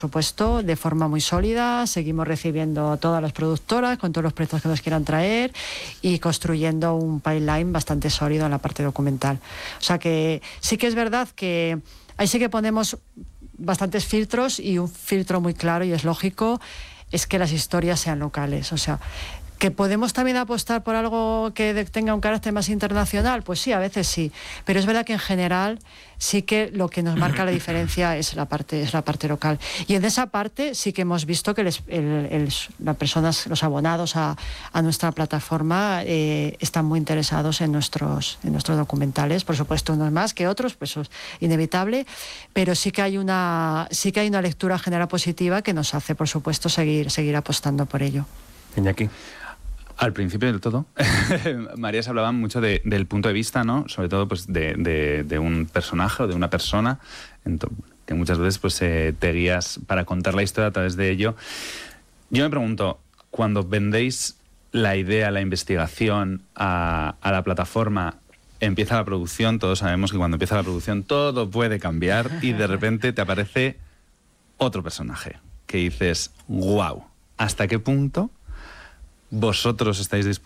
Por supuesto, de forma muy sólida, seguimos recibiendo a todas las productoras con todos los proyectos que nos quieran traer y construyendo un pipeline bastante sólido en la parte documental. O sea que sí que es verdad que ahí sí que ponemos bastantes filtros, y un filtro muy claro y es lógico es que las historias sean locales. O sea, ¿que podemos también apostar por algo que tenga un carácter más internacional? Pues sí, a veces sí. Pero es verdad que en general sí que lo que nos marca la diferencia es la parte local. Y en esa parte sí que hemos visto que las personas, los abonados a nuestra plataforma están muy interesados en nuestros documentales. Por supuesto, unos más que otros, pues eso es inevitable. Pero sí que hay una lectura general positiva que nos hace, por supuesto, seguir apostando por ello. Iñaki. Al principio del todo, María, se hablaba mucho del punto de vista, ¿no? Sobre todo pues de un personaje o de una persona, que muchas veces pues te guías para contar la historia a través de ello. Yo me pregunto, cuando vendéis la idea, la investigación a la plataforma, empieza la producción, todos sabemos que cuando empieza la producción todo puede cambiar y de repente te aparece otro personaje que dices, wow, ¿hasta qué punto vosotros estáis,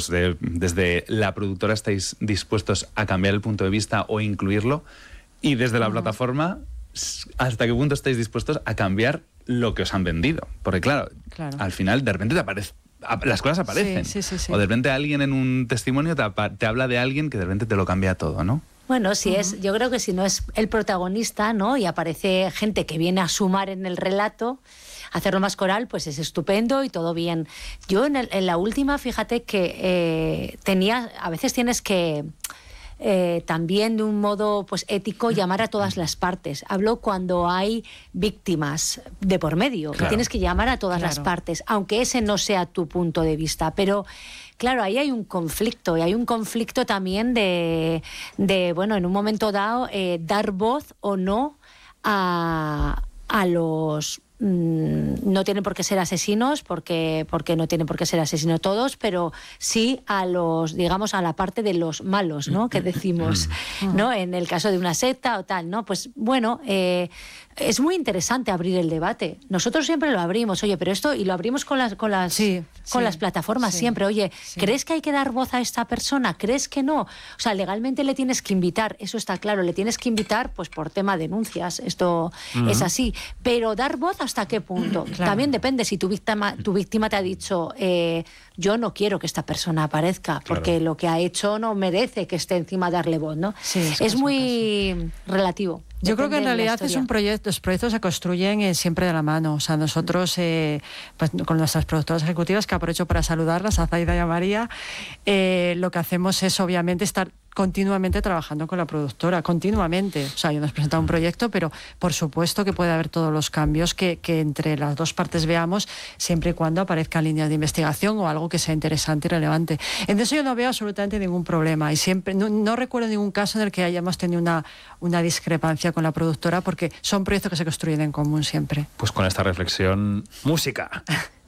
desde la productora, estáis dispuestos a cambiar el punto de vista o incluirlo? Y desde la plataforma, ¿hasta qué punto estáis dispuestos a cambiar lo que os han vendido? Porque claro. Al final de repente las cosas aparecen. Sí. O de repente alguien en un testimonio te habla de alguien que de repente te lo cambia todo, ¿no? Bueno, yo creo que si no es el protagonista, ¿no? Y aparece gente que viene a sumar en el relato, hacerlo más coral, pues es estupendo y todo bien. Yo en la última, fíjate que a veces tienes que también de un modo pues ético llamar a todas las partes. Hablo cuando hay víctimas de por medio, claro. Tienes que llamar a todas las partes, aunque ese no sea tu punto de vista, pero claro, ahí hay un conflicto, y hay un conflicto también de bueno, en un momento dado, dar voz o no a los... no tienen por qué ser asesinos, porque no tienen por qué ser asesinos todos, pero sí a los, digamos, a la parte de los malos, ¿no? Que decimos, ¿no? En el caso de una secta o tal, ¿no? Pues bueno, es muy interesante abrir el debate. Nosotros siempre lo abrimos, oye, pero esto, y lo abrimos con las plataformas siempre, oye, ¿crees que hay que dar voz a esta persona? ¿Crees que no? O sea, legalmente le tienes que invitar, eso está claro, le tienes que invitar pues por tema de denuncias, esto es así, pero dar voz ¿hasta qué punto? Claro. También depende si tu víctima te ha dicho yo no quiero que esta persona aparezca porque lo que ha hecho no merece que esté encima de darle voz, ¿no? Sí, es muy relativo. Yo creo que en realidad es un proyecto, los proyectos se construyen siempre de la mano. O sea, nosotros pues, con nuestras productoras ejecutivas, que aprovecho para saludarlas, a Zaida y a María, lo que hacemos es obviamente estar continuamente trabajando con la productora, continuamente. O sea, yo nos he presentado un proyecto, pero por supuesto que puede haber todos los cambios que entre las dos partes veamos, siempre y cuando aparezcan líneas de investigación o algo que sea interesante y relevante. En eso yo no veo absolutamente ningún problema, y siempre no recuerdo ningún caso en el que hayamos tenido una discrepancia con la productora, porque son proyectos que se construyen en común siempre. Pues con esta reflexión, música.